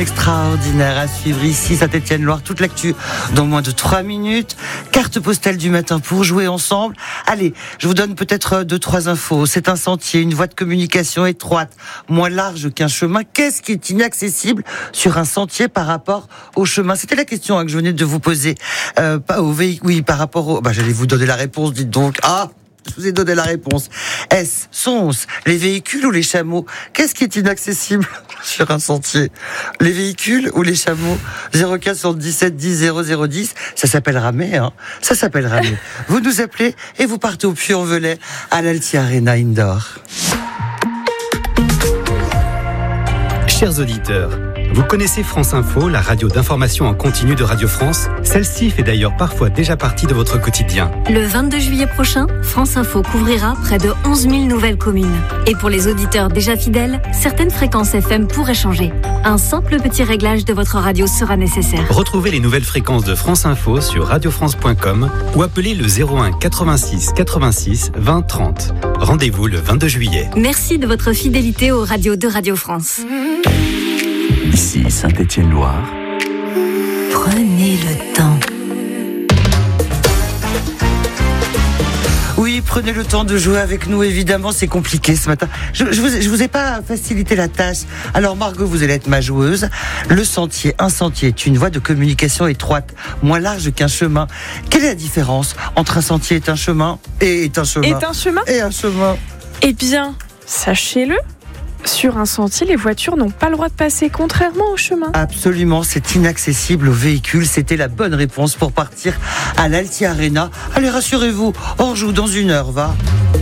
Extraordinaire à suivre ici, Saint-Étienne-Loire, toute l'actu dans moins de 3 minutes. Carte postale du matin pour jouer ensemble. Allez, je vous donne peut-être 2-3 infos. C'est un sentier, une voie de communication étroite, moins large qu'un chemin. Qu'est-ce qui est inaccessible sur un sentier par rapport au chemin? C'était la question que je venais de vous poser. Pas au véhicule, oui, par rapport au... j'allais vous donner la réponse, dites donc. Je vous ai donné la réponse. Sont-ce les véhicules ou les chameaux? Qu'est-ce qui est inaccessible sur un sentier? Les véhicules ou les chameaux? 04 77 10 0010. Ça s'appelle ramer, Ça s'appelle ramer. Vous nous appelez et vous partez au Puy-en-Velay à l'Altia Arena Indoor. Chers auditeurs, vous connaissez France Info, la radio d'information en continu de Radio France? Celle-ci fait d'ailleurs parfois déjà partie de votre quotidien. Le 22 juillet prochain, France Info couvrira près de 11 000 nouvelles communes. Et pour les auditeurs déjà fidèles, certaines fréquences FM pourraient changer. Un simple petit réglage de votre radio sera nécessaire. Retrouvez les nouvelles fréquences de France Info sur radiofrance.com ou appelez le 01 86 86 20 30. Rendez-vous le 22 juillet. Merci de votre fidélité aux radios de Radio France. Ici Saint-Étienne-Loire. Prenez le temps. Oui, prenez le temps de jouer avec nous, évidemment, c'est compliqué ce matin. Je vous ai pas facilité la tâche. Alors Margot, vous allez être ma joueuse. Un sentier est une voie de communication étroite, moins large qu'un chemin. Quelle est la différence entre un sentier et un chemin? Et un chemin? Eh bien, sachez-le, sur un sentier, les voitures n'ont pas le droit de passer, contrairement au chemin. Absolument, c'est inaccessible aux véhicules. C'était la bonne réponse pour partir à l'Altia Arena. Allez, rassurez-vous, on joue dans 1 heure, va.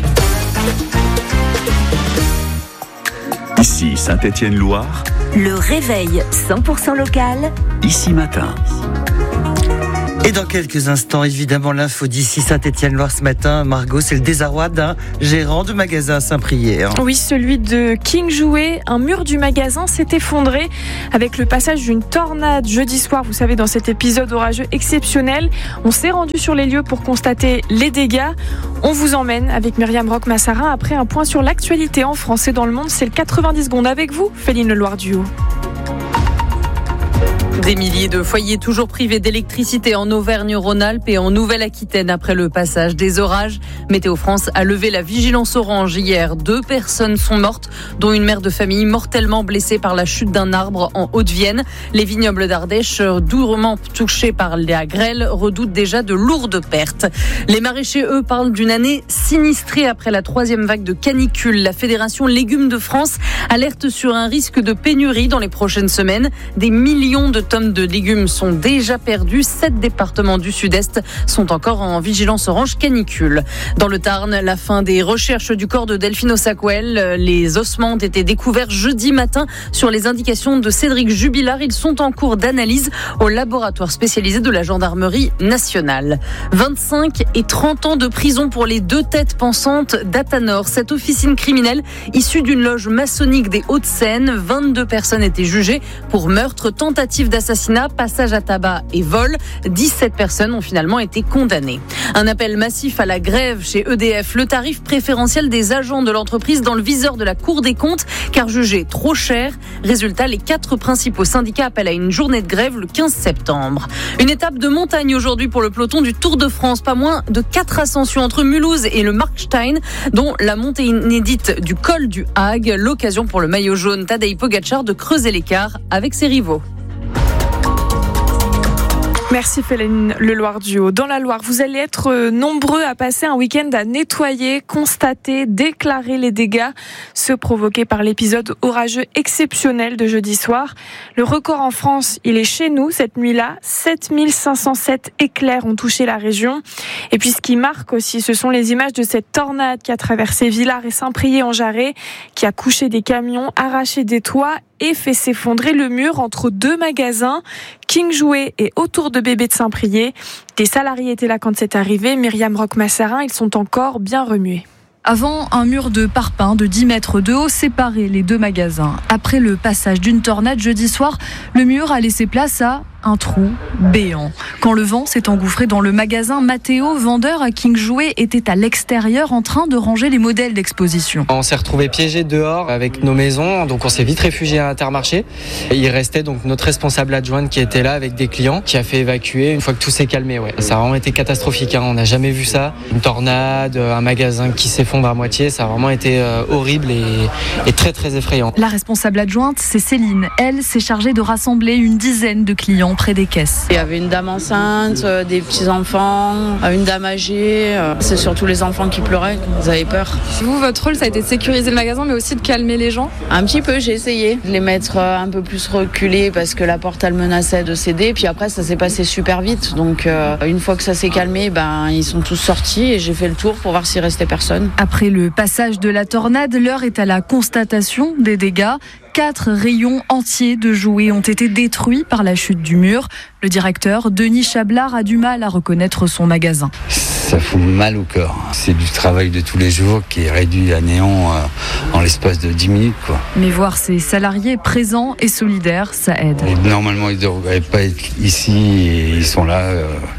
Ici Saint-Étienne-Loire. Le réveil 100% local. Ici matin. Et dans quelques instants, évidemment, l'info d'ici Saint-Étienne-Loire ce matin. Margot, c'est le désarroi d'un gérant de magasin à Saint-Priest. Oui, celui de King Jouet. Un mur du magasin s'est effondré avec le passage d'une tornade jeudi soir. Vous savez, dans cet épisode orageux exceptionnel, on s'est rendu sur les lieux pour constater les dégâts. On vous emmène avec Myriam Roch-Massarin après un point sur l'actualité en France et dans le monde. C'est le 90 secondes avec vous, Féline Leloir-Duhaut. Des milliers de foyers toujours privés d'électricité en Auvergne-Rhône-Alpes et en Nouvelle-Aquitaine après le passage des orages. Météo France a levé la vigilance orange hier. 2 personnes sont mortes, dont une mère de famille mortellement blessée par la chute d'un arbre en Haute-Vienne. Les vignobles d'Ardèche, durement touchés par la grêle, redoutent déjà de lourdes pertes. Les maraîchers, eux, parlent d'une année sinistrée après la 3e vague de canicule. La Fédération Légumes de France alerte sur un risque de pénurie dans les prochaines semaines. Des millions de tonnes de légumes sont déjà perdus. 7 départements du Sud-Est sont encore en vigilance orange canicule. Dans le Tarn, la fin des recherches du corps de Delphine Ossaquel. Les ossements ont été découverts jeudi matin sur les indications de Cédric Jubilard. Ils sont en cours d'analyse au laboratoire spécialisé de la gendarmerie nationale. 25 et 30 ans de prison pour les 2 têtes pensantes d'Athanor. Cette officine criminelle issue d'une loge maçonnique des Hauts-de-Seine. 22 personnes étaient jugées pour meurtre, tentative d'assassinat, passage à tabac et vol. 17 personnes ont finalement été condamnées. Un appel massif à la grève chez EDF. Le tarif préférentiel des agents de l'entreprise dans le viseur de la Cour des comptes, car jugé trop cher. Résultat, les 4 principaux syndicats appellent à une journée de grève le 15 septembre. Une étape de montagne aujourd'hui pour le peloton du Tour de France. Pas moins de 4 ascensions entre Mulhouse et le Markstein, dont la montée inédite du col du Hague. L'occasion pour le maillot jaune Tadej Pogačar de creuser l'écart avec ses rivaux. Merci Féline Leloir-Duhaut. Dans la Loire, vous allez être nombreux à passer un week-end à nettoyer, constater, déclarer les dégâts, ceux provoqués par l'épisode orageux exceptionnel de jeudi soir. Le record en France, il est chez nous cette nuit-là. 7507 éclairs ont touché la région. Et puis ce qui marque aussi, ce sont les images de cette tornade qui a traversé Villars et Saint-Priest-en-Jarret, qui a couché des camions, arraché des toits et fait s'effondrer le mur entre 2 magasins, King Jouet et Autour de Bébé de Saint-Priest. Des salariés étaient là quand c'est arrivé. Myriam Roch-Massarin, ils sont encore bien remués. Avant, un mur de parpaing de 10 mètres de haut séparait les 2 magasins. Après le passage d'une tornade jeudi soir, le mur a laissé place à un trou béant. Quand le vent s'est engouffré dans le magasin, Matteo, vendeur à King Jouet, était à l'extérieur en train de ranger les modèles d'exposition. On s'est retrouvés piégés dehors avec nos maisons, donc on s'est vite réfugié à Intermarché. Et il restait donc notre responsable adjointe qui était là avec des clients, qui a fait évacuer une fois que tout s'est calmé. Ouais. Ça a vraiment été catastrophique, hein. On n'a jamais vu ça. Une tornade, un magasin qui s'effondre à moitié, ça a vraiment été horrible et très très effrayant. La responsable adjointe, c'est Céline. Elle s'est chargée de rassembler une dizaine de clients près des caisses. Il y avait une dame enceinte, des petits-enfants, une dame âgée. C'est surtout les enfants qui pleuraient, ils avaient peur. Vous, votre rôle, ça a été de sécuriser le magasin, mais aussi de calmer les gens ? Un petit peu, j'ai essayé de les mettre un peu plus reculés parce que la porte, elle menaçait de céder. Puis après, ça s'est passé super vite. Donc, une fois que ça s'est calmé, ils sont tous sortis et j'ai fait le tour pour voir s'il restait personne. Après le passage de la tornade, l'heure est à la constatation des dégâts. 4 rayons entiers de jouets ont été détruits par la chute du mur. Le directeur, Denis Chablard, a du mal à reconnaître son magasin. Ça fout mal au cœur. C'est du travail de tous les jours qui est réduit à néant en l'espace de 10 minutes. Mais voir ses salariés présents et solidaires, ça aide. Et normalement, ils ne devraient pas être ici et ils sont là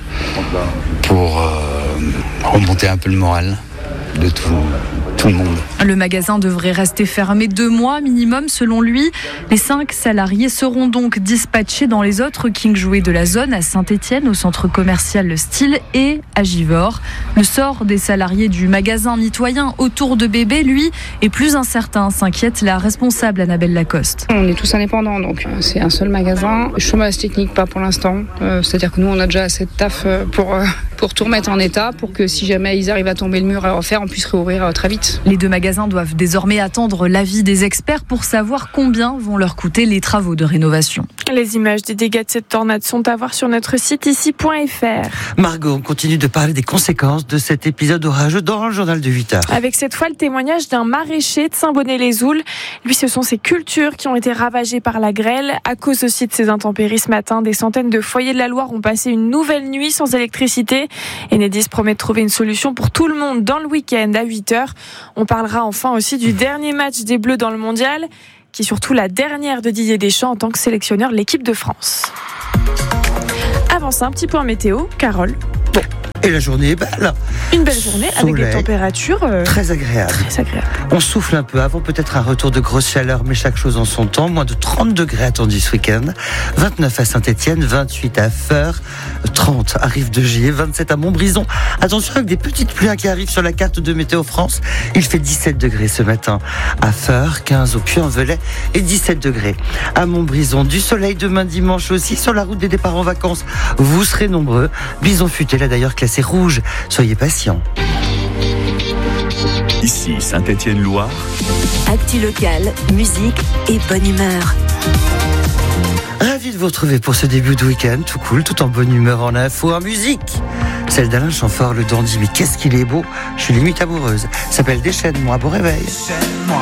pour remonter un peu le moral de tout le monde. Le magasin devrait rester fermé 2 mois minimum selon lui. Les 5 salariés seront donc dispatchés dans les autres King Jouet de la zone, à Saint-Étienne, au centre commercial Le Style et à Givors. Le sort des salariés du magasin mitoyen autour de Bébé, lui, est plus incertain, s'inquiète la responsable Annabelle Lacoste. On est tous indépendants, donc c'est un seul magasin. Chômage technique, pas pour l'instant. C'est-à-dire que nous, on a déjà assez de taf pour tout remettre en état, pour que si jamais ils arrivent à tomber le mur et à refaire, on puisse réouvrir très vite. Les 2 magasins doivent désormais attendre l'avis des experts pour savoir combien vont leur coûter les travaux de rénovation. Les images des dégâts de cette tornade sont à voir sur notre site ici.fr. Margot, on continue de parler des conséquences de cet épisode orageux dans le journal de 8h. Avec cette fois le témoignage d'un maraîcher de Saint-Bonnet-les-Oules. Lui, ce sont ses cultures qui ont été ravagées par la grêle. À cause aussi de ces intempéries ce matin, des centaines de foyers de la Loire ont passé une nouvelle nuit sans électricité. Enedis promet de trouver une solution pour tout le monde dans le week-end à 8h. On parlera enfin aussi du dernier match des Bleus dans le Mondial, qui est surtout la dernière de Didier Deschamps en tant que sélectionneur de l'équipe de France. Avant ça, un petit point météo. Carole. Bon. Et la journée est belle. Une belle journée. Soleil, avec des températures très agréables. On souffle un peu avant, peut-être un retour de grosse chaleur, mais chaque chose en son temps. Moins de 30 degrés attendus ce week-end. 29 à Saint-Étienne, 28 à Feurs, 30 à Rive-de-Gier, 27 à Montbrison. Attention avec des petites pluies qui arrivent sur la carte de Météo France. Il fait 17 degrés ce matin à Feurs, 15 au Puy-en-Velay et 17 degrés à Montbrison. Du soleil demain dimanche aussi sur la route des départs en vacances. Vous serez nombreux. Bison futé là d'ailleurs classé rouge. Soyez patients. Ici Saint-Étienne-Loire. Actu locale, musique et bonne humeur. Ravi de vous retrouver pour ce début de week-end, tout cool, tout en bonne humeur, en info, en musique. Celle d'Alain Chamfort, le dandy, mais qu'est-ce qu'il est beau, je suis limite amoureuse. S'appelle Déchaîne-moi, bon réveil.